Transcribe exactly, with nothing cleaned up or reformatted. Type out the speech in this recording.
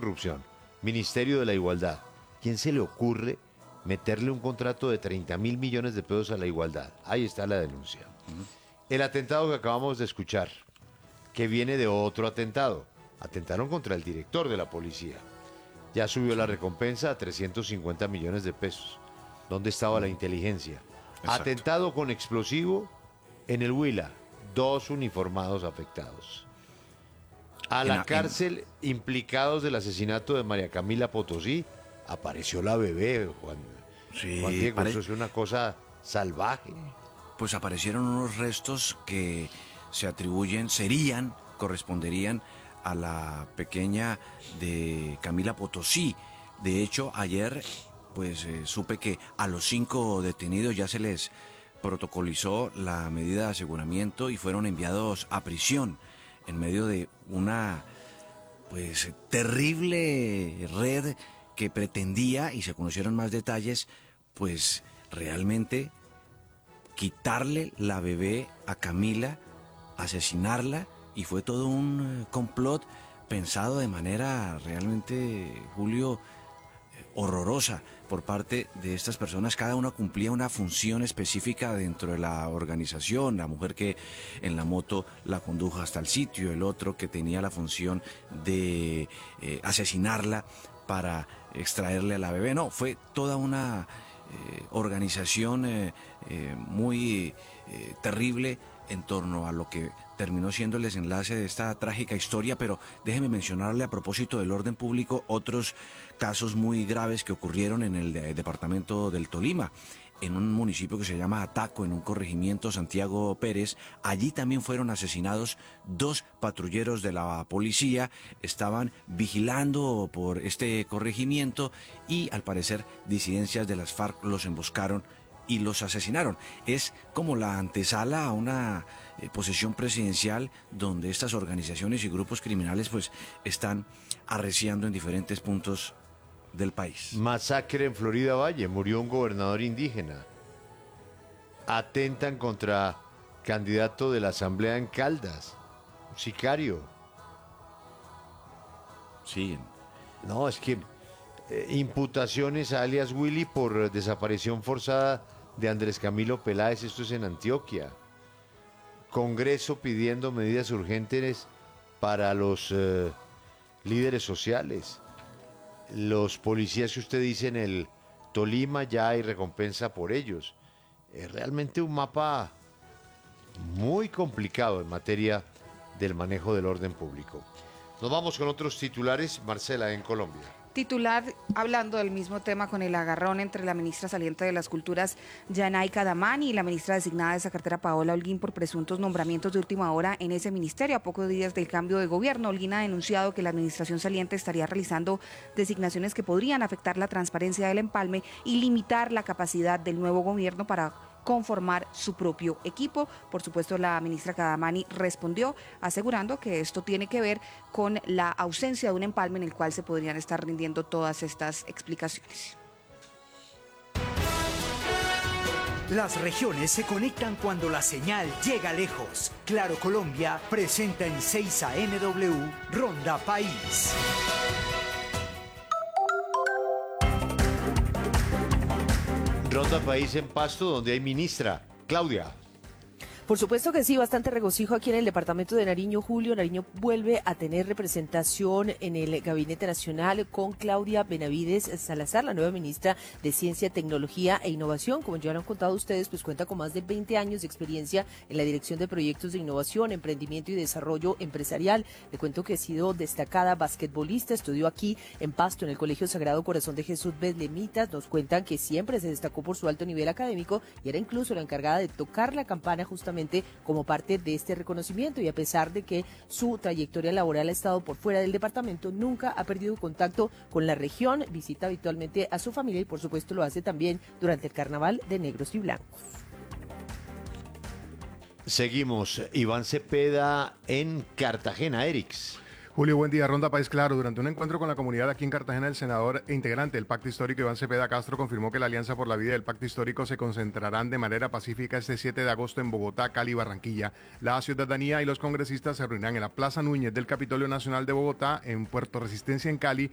Anticorrupción, Ministerio de la Igualdad. ¿Quién se le ocurre meterle un contrato de treinta mil millones de pesos a la igualdad? Ahí está la denuncia. Uh-huh. El atentado que acabamos de escuchar, que viene de otro atentado. Atentaron contra el director de la policía. Ya subió la recompensa a trescientos cincuenta millones de pesos. ¿Dónde estaba la inteligencia? Exacto. Atentado con explosivo en el Huila. Dos uniformados afectados. A la en, cárcel, en... implicados del asesinato de María Camila Potosí, apareció la bebé, Juan. Sí, Juan Diego, pare... eso es una cosa salvaje. Pues aparecieron unos restos que se atribuyen, serían, corresponderían a la pequeña de Camila Potosí. De hecho, ayer pues eh, supe que a los cinco detenidos ya se les protocolizó la medida de aseguramiento y fueron enviados a prisión en medio de una pues terrible red que pretendía, y se conocieron más detalles, pues realmente quitarle la bebé a Camila, asesinarla, y fue todo un complot pensado de manera realmente, Julio, horrorosa por parte de estas personas. Cada una cumplía una función específica dentro de la organización. La mujer que en la moto la condujo hasta el sitio, el otro que tenía la función de eh, asesinarla para extraerle a la bebé. No, fue toda una eh, organización eh, eh, muy eh, terrible en torno a lo que terminó siendo el desenlace de esta trágica historia. Pero déjeme mencionarle, a propósito del orden público, otros casos muy graves que ocurrieron en el de, departamento del Tolima, en un municipio que se llama Ataco, en un corregimiento Santiago Pérez. Allí también fueron asesinados dos patrulleros de la policía. Estaban vigilando por este corregimiento y al parecer disidencias de las FARC los emboscaron y los asesinaron. Es como la antesala a una eh, posesión presidencial donde estas organizaciones y grupos criminales pues están arreciando en diferentes puntos del país. Masacre en Florida Valle, murió un gobernador indígena. Atentan contra candidato de la Asamblea en Caldas, un sicario. Sí. No, es que eh, imputaciones a alias Willy por desaparición forzada de Andrés Camilo Peláez, esto es en Antioquia. Congreso pidiendo medidas urgentes para los eh, líderes sociales. Los policías que usted dice en el Tolima, ya hay recompensa por ellos. Es realmente un mapa muy complicado en materia del manejo del orden público. Nos vamos con otros titulares, Marcela, en Colombia. Titular, hablando del mismo tema, con el agarrón entre la ministra saliente de las Culturas, Yanayka Damani, y la ministra designada de esa cartera, Paola Holguín, por presuntos nombramientos de última hora en ese ministerio. A pocos días del cambio de gobierno, Holguín ha denunciado que la administración saliente estaría realizando designaciones que podrían afectar la transparencia del empalme y limitar la capacidad del nuevo gobierno para conformar su propio equipo. Por supuesto, la ministra Kadamani respondió asegurando que esto tiene que ver con la ausencia de un empalme en el cual se podrían estar rindiendo todas estas explicaciones. Las regiones se conectan cuando la señal llega lejos. Claro Colombia presenta en seis A M W Ronda País. Ronda País en Pasto, donde hay ministra. Claudia. Por supuesto que sí, bastante regocijo aquí en el departamento de Nariño, Julio. Nariño vuelve a tener representación en el Gabinete Nacional con Claudia Benavides Salazar, la nueva ministra de Ciencia, Tecnología e Innovación. Como ya lo han contado ustedes, pues cuenta con más de veinte años de experiencia en la dirección de proyectos de innovación, emprendimiento y desarrollo empresarial. Le cuento que ha sido destacada basquetbolista, estudió aquí en Pasto, en el Colegio Sagrado Corazón de Jesús Betlemitas. Nos cuentan que siempre se destacó por su alto nivel académico y era incluso la encargada de tocar la campana justamente como parte de este reconocimiento, y a pesar de que su trayectoria laboral ha estado por fuera del departamento, nunca ha perdido contacto con la región, visita habitualmente a su familia y por supuesto lo hace también durante el Carnaval de Negros y Blancos. Seguimos, Iván Cepeda en Cartagena, Erix. Julio, buen día. Ronda País Claro. Durante un encuentro con la comunidad aquí en Cartagena, el senador e integrante del Pacto Histórico, Iván Cepeda Castro, confirmó que la Alianza por la Vida y el Pacto Histórico se concentrarán de manera pacífica este siete de agosto en Bogotá, Cali y Barranquilla. La ciudadanía y los congresistas se reunirán en la Plaza Núñez del Capitolio Nacional de Bogotá, en Puerto Resistencia en Cali